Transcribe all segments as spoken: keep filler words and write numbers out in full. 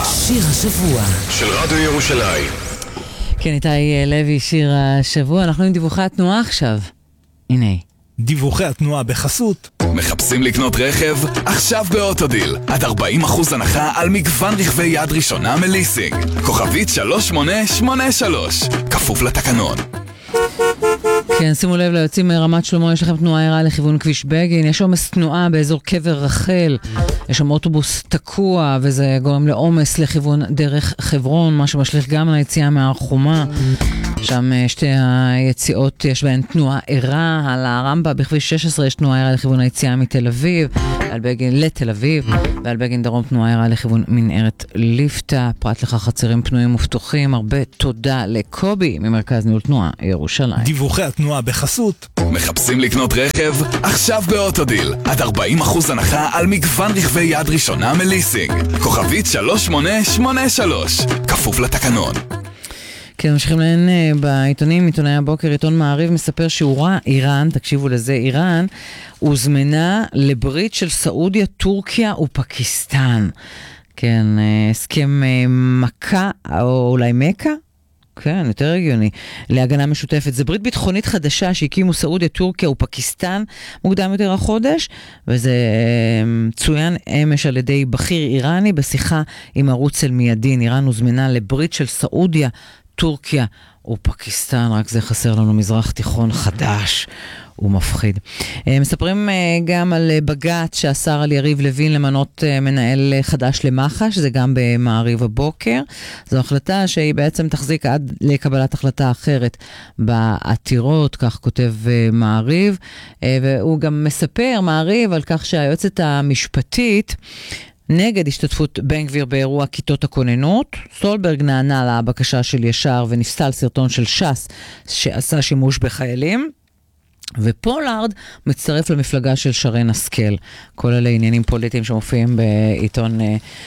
שיר השבוע של רדיו ירושלים. כן, איתי לוי, שיר השבוע. אנחנו עם דיווחי התנועה עכשיו. הנה דיווחי התנועה בחסות. מחפשים לקנות רכב? עכשיו באוטודיל. עד ארבעים אחוז הנחה על מגוון רכבי יד ראשונה מליסינג. כוכבית שלוש שמונה שמונה שלוש. כפוף לתקנון. כן, שימו לב ליוצאים מרמת שלמה, יש לכם תנועה ערה לכיוון כביש בגין, יש עומס תנועה באזור קבר רחל, יש שם אוטובוס תקוע וזה גורם לעומס לכיוון דרך חברון, מה שמשליך גם ליציאה מהחומה. שם שתי היציאות יש בהן תנועה ערה, על הרמבה בכביש שש עשרה יש תנועה ערה לכיוון היציאה מתל אביב, על בגין לתל אביב, ועל בגין דרום תנועה ערה לכיוון מנהרת ליפתא. פרט לכך חצרים פנויים ופתוחים. הרבה תודה לקובי ממרכז ניהול תנועה ירושלים. דיווחי התנועה בחסות. מחפשים לקנות רכב? עכשיו באוטודיל. עד ארבעים אחוז הנחה על מגוון רכבי יד ראשונה מליסינג. כוכבית שלוש שמונה שמונה שלוש. כפוף לתקנון. כן, ממשיכים להן בעיתונים, עיתוני הבוקר, עיתון מעריב מספר שאורה איראן, תקשיבו לזה, איראן הוזמנה לברית של סעודיה, טורקיה ופקיסטן. כן, הסכם מכה, או אולי מקה? כן, יותר הגיוני. להגנה משותפת. זה ברית ביטחונית חדשה שהקימו סעודיה, טורקיה ופקיסטן מוקדם יותר החודש, וזה צוין אמש על ידי בכיר איראני בשיחה עם ערוץ אל-מיאדין. איראן הוזמנה לברית של סעודיה, טורקיה ופקיסטן, רק זה חסר לנו מזרח תיכון חדש ומפחיד. מספרים גם על בג"ץ שאסר על יריב לוין למנות מנהל חדש למח"ש, זה גם במעריב הבוקר. זו החלטה שהיא בעצם תחזיק עד לקבלת החלטה אחרת בעתירות, כך כותב מעריב, והוא גם מספר מעריב על כך שהיועצת המשפטית נגד השתתפות בן גביר באירוע כיתות הכוננות. סולברג נענה לבקשה של ישר ונפסל סרטון של ש"ס שעשה שימוש בחיילים. ופולארד מצטרף למפלגה של שרן השכל. כל אלה עניינים פוליטיים שמופיעים בעיתון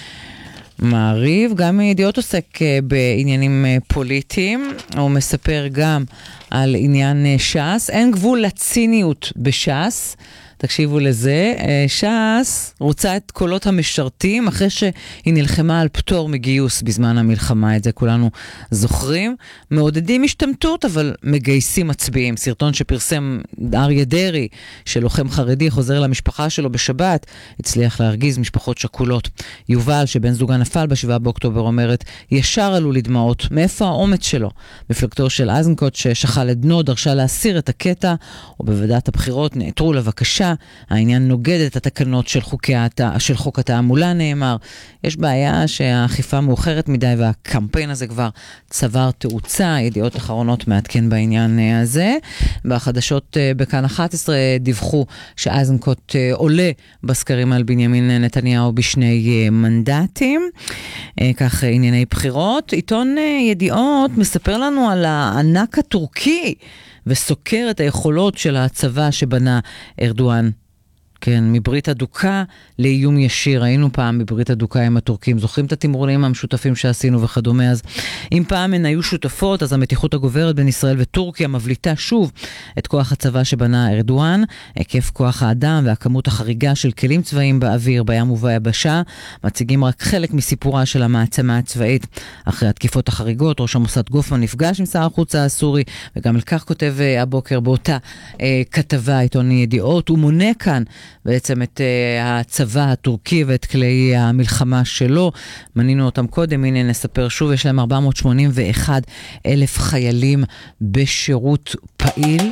מעריב. גם ידיעות עוסק בעניינים פוליטיים. הוא מספר גם על עניין ש"ס. אין גבול לציניות בש"ס. תקשיבו לזה, ש"ס רוצה את קולות המשרתים אחרי שהיא נלחמה על פטור מגיוס בזמן המלחמה, את זה כולנו זוכרים. מעודדים השתמטות אבל מגייסים מצביעים. סרטון שפרסם אריה דרעי שלוחם חרדי חוזר למשפחה שלו בשבת, הצליח להרגיז משפחות שכולות. יובל שבן זוגה נפל בשבעה באוקטובר אומרת, ישר עלו לדמעות, מאיפה האומץ שלו? מפלגתו של אזנקוט ששכל את בנו דרשה להסיר את הקטע, ובוועדת הבחירות נעתרו לבקשה. העניין נוגד את התקנות של, חוקי הת... של חוק התעמולה, נאמר. יש בעיה שהאכיפה מאוחרת מדי והקמפיין הזה כבר צבר תאוצה. ידיעות אחרונות מעדכן בעניין הזה. בחדשות בכאן אחת עשרה דיווחו שאזנקוט עולה בסקרים על בנימין נתניהו בשני מנדטים. כך ענייני בחירות. עיתון ידיעות מספר לנו על הענק הטורקי וסוקר את היכולות של הצבא שבנה ארדואן. כן, מברית הדוקה לאיום ישיר. היינו פעם בברית הדוקה עם הטורקים. זוכרים את התמרונים המשותפים שעשינו וכדומה. אז אם פעם הן היו שותפות, אז המתיחות הגוברת בין ישראל וטורקיה מבליטה שוב את כוח הצבא שבנה ארדואן. היקף כוח האדם והכמות החריגה של כלים צבאיים באוויר, בים וביבשה, מציגים רק חלק מסיפורה של המעצמה הצבאית. אחרי התקיפות החריגות, ראש המוסד גופמן נפגש עם שר החוץ הסורי, וגם על כך כותב הבוקר באותה אה, כתבה עיתון ידיעות. הוא מונה כאן בעצם את uh, הצבא הטורקי ואת כלי המלחמה שלו. מנינו אותם קודם, הנה נספר שוב, יש להם ארבע מאות שמונים ואחד אלף חיילים בשירות פעיל,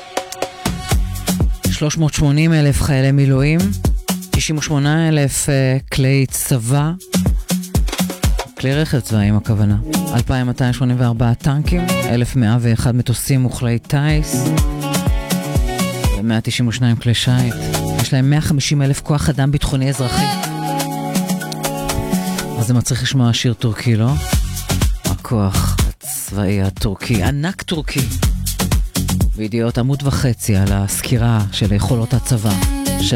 שלוש מאות ושמונים אלף חיילי מילואים, תשעים ושמונה אלף uh, כלי צבא, כלי רכב צבאיים הכוונה, אלפיים מאתיים שמונים וארבעה טנקים, אלף מאה ואחד מטוסים וכלי טייס, ו-מאה תשעים ושניים כלי שייט. יש להם מאה וחמישים אלף כוח אדם ביטחוני אזרחי. אז זה מצריך לשמוע שיר טורקי, לא? הכוח הצבאי הטורקי, ענק טורקי. וידיעות עמוד וחצי על הסקירה של יכולות הצבא.